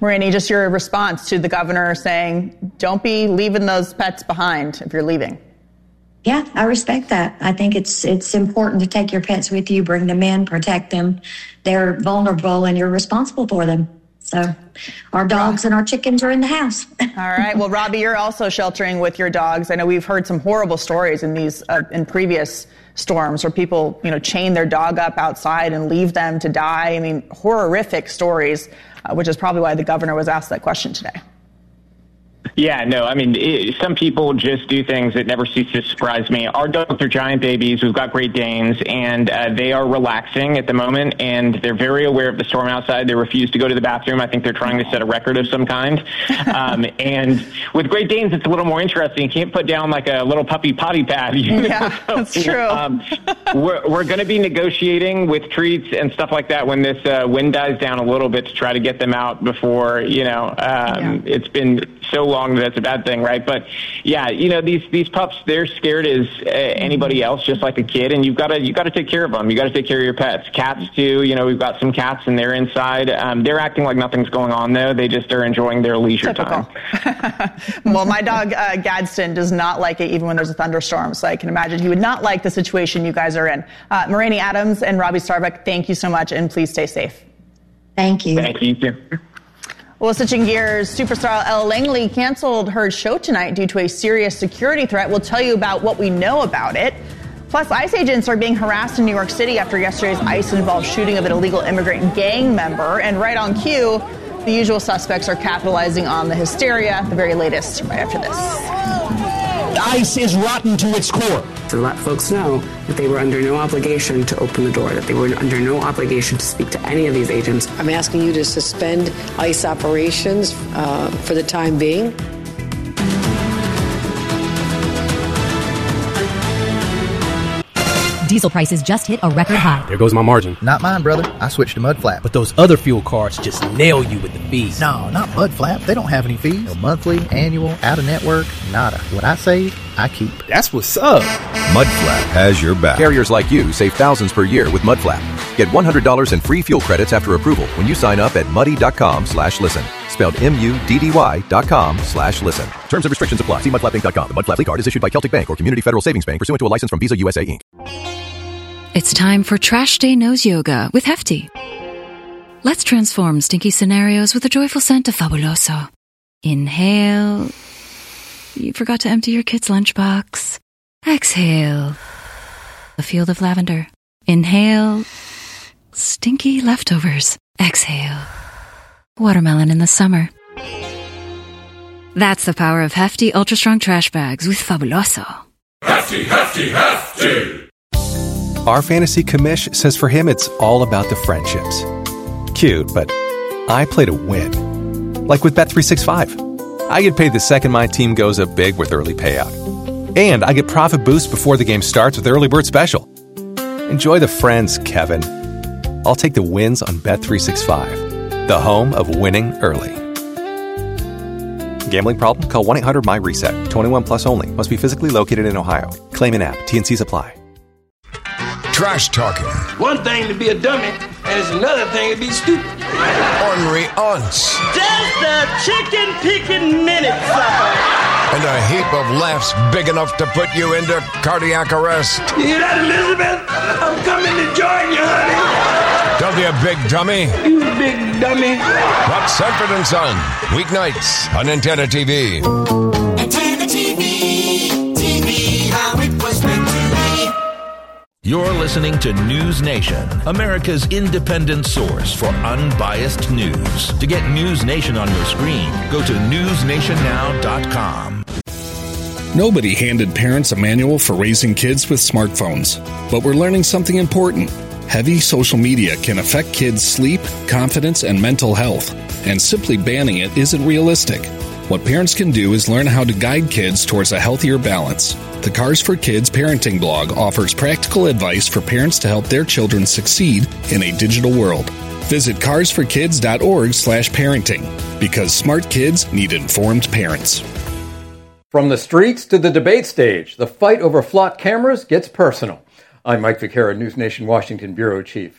Marini, just your response to the governor saying, don't be leaving those pets behind if you're leaving. Yeah, I respect that. I think it's important to take your pets with you, bring them in, protect them. They're vulnerable and you're responsible for them. So our dogs and our chickens are in the house. All right. Well, Robbie, you're also sheltering with your dogs. I know we've heard some horrible stories in these in previous storms where people, chain their dog up outside and leave them to die. I mean, horrific stories, which is probably why the governor was asked that question today. Yeah, no, I mean, some people just do things that never cease to surprise me. Our dogs are giant babies. We've got Great Danes, and they are relaxing at the moment, and they're very aware of the storm outside. They refuse to go to the bathroom. I think they're trying to set a record of some kind. And with Great Danes, it's a little more interesting. You can't put down like a little puppy potty pad. Yeah, that's true. We're going to be negotiating with treats and stuff like that when this wind dies down a little bit to try to get them out before, it's been so long that's a bad thing, right? But yeah, these pups, they're scared as anybody else, just like a kid, and you've got to take care of them. You got to take care of your pets. Cats too. We've got some cats and they're inside. They're acting like nothing's going on though. They just are enjoying their leisure time. Well, my dog Gadsden does not like it even when there's a thunderstorm, so I can imagine he would not like the situation you guys are in. Marini Adams and Robbie Starbuck, thank you so much, and please stay safe. Thank you. Thank you too. Well, switching gears, superstar Elle Langley canceled her show tonight due to a serious security threat. We'll tell you about what we know about it. Plus, ICE agents are being harassed in New York City after yesterday's ICE-involved shooting of an illegal immigrant gang member. And right on cue, the usual suspects are capitalizing on the hysteria. The very latest right after this. ICE is rotten to its core. To let folks know that they were under no obligation to open the door, that they were under no obligation to speak to any of these agents. I'm asking you to suspend ICE operations for the time being. Diesel prices just hit a record high. There goes my margin. Not mine, brother. I switched to Mudflap. But those other fuel cards just nail you with the fees. No, not Mudflap. They don't have any fees. No monthly, annual, out-of-network, nada. What I save, I keep. That's what's up. Mudflap has your back. Carriers like you save thousands per year with Mudflap. Get $100 in free fuel credits after approval when you sign up at muddy.com/listen. Spelled MUDDY.com/listen. Terms and restrictions apply. See mudflapinc.com. The Mudflap card is issued by Celtic Bank or Community Federal Savings Bank pursuant to a license from Visa USA Inc. It's time for Trash Day Nose Yoga with Hefty. Let's transform stinky scenarios with a joyful scent of Fabuloso. Inhale. You forgot to empty your kid's lunchbox. Exhale. A field of lavender. Inhale. Stinky leftovers. Exhale. Watermelon in the summer. That's the power of Hefty Ultra Strong Trash Bags with Fabuloso. Hefty, Hefty, Hefty! Our fantasy commish says for him it's all about the friendships. Cute, but I play to win. Like with Bet365. I get paid the second my team goes up big with early payout. And I get profit boost before the game starts with Early Bird Special. Enjoy the friends, Kevin. I'll take the wins on Bet365, the home of winning early. Gambling problem? Call 1-800-MY-RESET. 21 plus only. Must be physically located in Ohio. Claim in app. T&Cs apply. Trash talking. One thing to be a dummy, and it's another thing to be stupid. Ornery aunts. Just a chicken picking minute, sucker. And a heap of laughs big enough to put you into cardiac arrest. You hear that, Elizabeth? I'm coming to join you, honey. Don't be a big dummy. You big dummy. Watch Sanford and Son, weeknights on Antenna TV. Antenna TV, TV, how it was meant to be. You're listening to News Nation, America's independent source for unbiased news. To get News Nation on your screen, go to newsnationnow.com. Nobody handed parents a manual for raising kids with smartphones, but we're learning something important. Heavy social media can affect kids' sleep, confidence, and mental health, and simply banning it isn't realistic. What parents can do is learn how to guide kids towards a healthier balance. The Cars for Kids parenting blog offers practical advice for parents to help their children succeed in a digital world. Visit carsforkids.org/parenting, because smart kids need informed parents. From the streets to the debate stage, the fight over flock cameras gets personal. I'm Mike Vaquera, News Nation Washington Bureau Chief.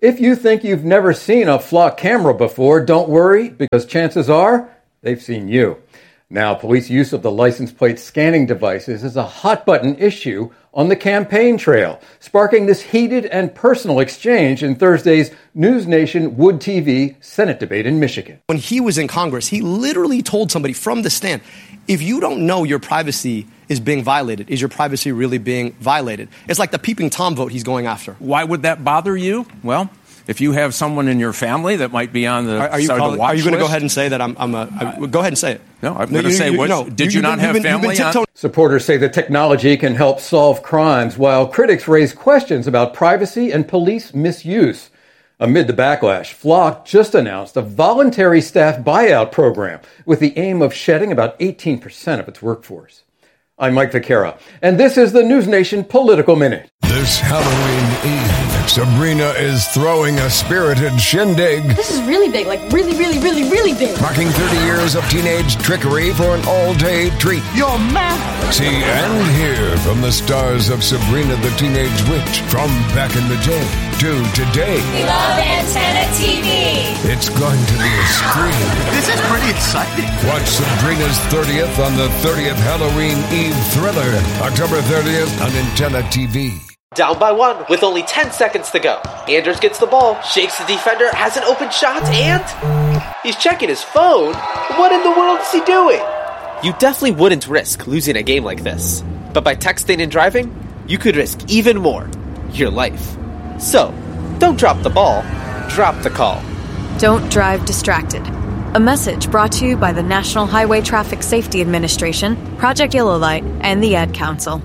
If you think you've never seen a flock camera before, don't worry, because chances are they've seen you. Now, police use of the license plate scanning devices is a hot-button issue on the campaign trail, sparking this heated and personal exchange in Thursday's News Nation Wood TV Senate debate in Michigan. When he was in Congress, he literally told somebody from the stand, if you don't know your privacy is being violated, is your privacy really being violated? It's like the peeping Tom vote he's going after. Why would that bother you? Well, if you have someone in your family that might be on the watch list. Are you going to go ahead and say that go ahead and say it. No, I'm going to say, did you not have family on? Supporters say that technology can help solve crimes, while critics raise questions about privacy and police misuse. Amid the backlash, Flock just announced a voluntary staff buyout program with the aim of shedding about 18% of its workforce. I'm Mike Vaquera, and this is the News Nation Political Minute. This Halloween Eve, Sabrina is throwing a spirited shindig. This is really big, like really, really, really, really big. Marking 30 years of teenage trickery for an all-day treat. You're mad. See and hear from the stars of Sabrina the Teenage Witch from back in the day to today. We love Antenna TV. It's going to be a scream. This is pretty exciting. Watch Sabrina's 30th on the 30th Halloween Eve thriller, October 30th on Antenna TV. Down by one with only 10 seconds to go. Anders gets the ball, shakes the defender, has an open shot, and he's checking his phone. What in the world is he doing? You definitely wouldn't risk losing a game like this. But by texting and driving, you could risk even more, your life. So, don't drop the ball, drop the call. Don't drive distracted. A message brought to you by the National Highway Traffic Safety Administration, Project Yellow Light, and the Ad Council.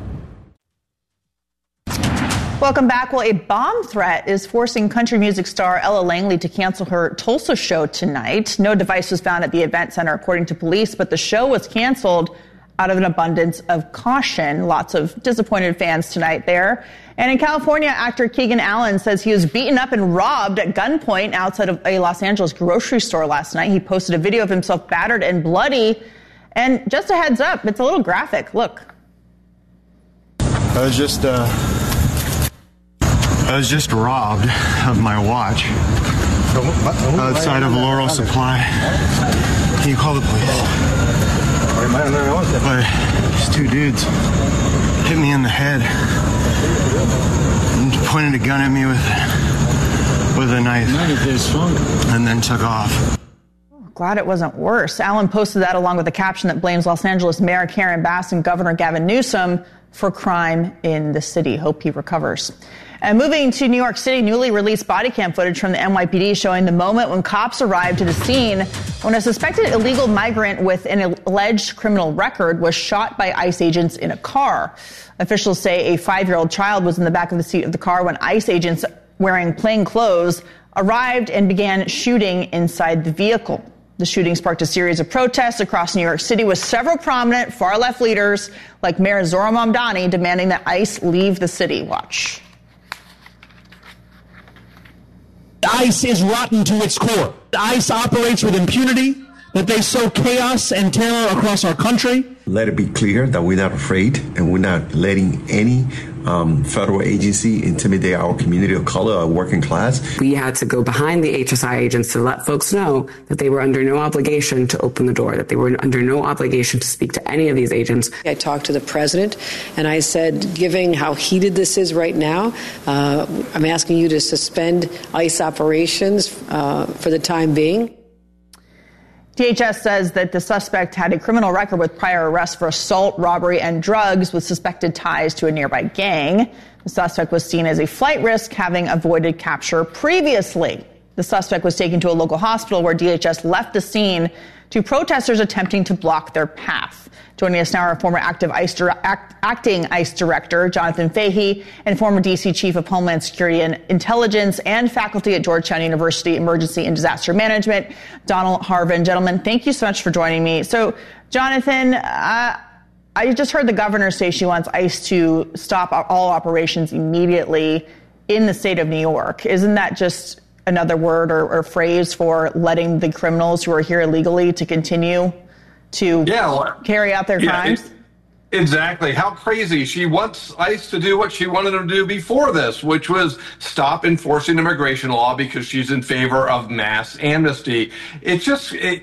Welcome back. Well, a bomb threat is forcing country music star Ella Langley to cancel her Tulsa show tonight. No device was found at the event center, according to police, but the show was canceled out of an abundance of caution. Lots of disappointed fans tonight there. And in California, actor Keegan Allen says he was beaten up and robbed at gunpoint outside of a Los Angeles grocery store last night. He posted a video of himself battered and bloody. And just a heads up, it's a little graphic. Look. I was just robbed of my watch outside of Laurel Supply. Can you call the police? But these two dudes hit me in the head and pointed a gun at me with a knife and then took off. Glad it wasn't worse. Allen posted that along with a caption that blames Los Angeles Mayor Karen Bass and Governor Gavin Newsom for crime in the city. Hope he recovers. And moving to New York City, newly released body cam footage from the NYPD showing the moment when cops arrived to the scene when a suspected illegal migrant with an alleged criminal record was shot by ICE agents in a car. Officials say a 5-year-old child was in the back of the seat of the car when ICE agents wearing plain clothes arrived and began shooting inside the vehicle. The shooting sparked a series of protests across New York City with several prominent far-left leaders like Mayor Zohran Mamdani demanding that ICE leave the city. Watch. ICE is rotten to its core. ICE operates with impunity, that they sow chaos and terror across our country. Let it be clear that we're not afraid and we're not letting any federal agency intimidate our community of color, our working class. We had to go behind the HSI agents to let folks know that they were under no obligation to open the door, that they were under no obligation to speak to any of these agents. I talked to the president and I said, given how heated this is right now, I'm asking you to suspend ICE operations for the time being. DHS says that the suspect had a criminal record with prior arrests for assault, robbery, and drugs with suspected ties to a nearby gang. The suspect was seen as a flight risk, having avoided capture previously. The suspect was taken to a local hospital where DHS left the scene to protesters attempting to block their path. Joining us now are former acting ICE Director Jonathan Fahey and former D.C. Chief of Homeland Security and Intelligence and faculty at Georgetown University Emergency and Disaster Management, Donald Harvin. Gentlemen, thank you so much for joining me. So, Jonathan, I just heard the governor say she wants ICE to stop all operations immediately in the state of New York. Isn't that just another word or phrase for letting the criminals who are here illegally to continue to carry out their crimes? Exactly. How crazy. She wants ICE to do what she wanted them to do before this, which was stop enforcing immigration law because she's in favor of mass amnesty. It's just,